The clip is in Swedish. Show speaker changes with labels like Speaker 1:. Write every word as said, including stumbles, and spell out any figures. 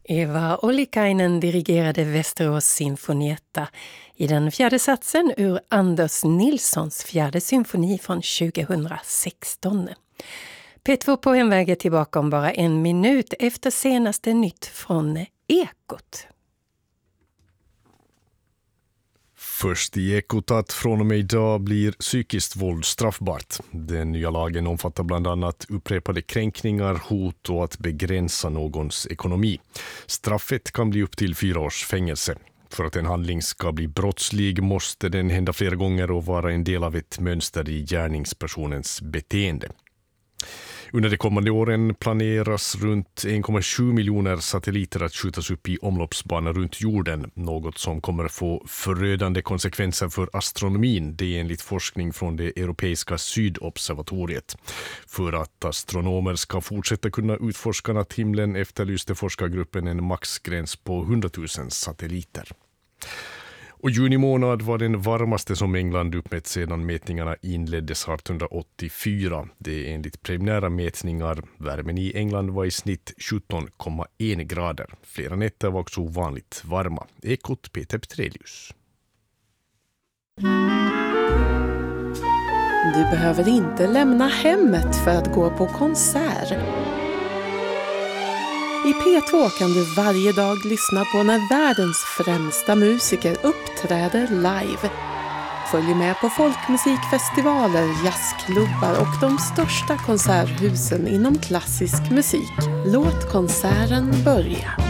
Speaker 1: Eva Ollikainen dirigerade Västerås Sinfonietta i den fjärde satsen ur Anders Nilssons fjärde symfoni från tjugohundrasexton. P två på hemväg är tillbaka om bara en minut efter senaste nytt från Ekot.
Speaker 2: Först i Ekot att från och med idag blir psykiskt våld straffbart. Den nya lagen omfattar bland annat upprepade kränkningar, hot och att begränsa någons ekonomi. Straffet kan bli upp till fyra års fängelse. För att en handling ska bli brottslig måste den hända flera gånger och vara en del av ett mönster i gärningspersonens beteende. Under de kommande åren planeras runt en komma sju miljoner satelliter att skjutas upp i omloppsbanor runt jorden, något som kommer få förödande konsekvenser för astronomin, det är enligt forskning från det europeiska sydobservatoriet. För att astronomer ska fortsätta kunna utforska natthimlen efterlyste forskargruppen en maxgräns på hundratusen satelliter. Och juni månad var den varmaste som England uppmätt sedan mätningarna inleddes artonhundraåttiofyra. Det är enligt preliminära mätningar. Värmen i England var i snitt sjutton komma en grader. Flera nätter var också ovanligt varma. Ekot Peter Petrelius.
Speaker 3: Du behöver inte lämna hemmet för att gå på konsert. I P två kan du varje dag lyssna på när världens främsta musiker uppträder live. Följ med på folkmusikfestivaler, jazzklubbar och de största konserthusen inom klassisk musik. Låt konserten börja.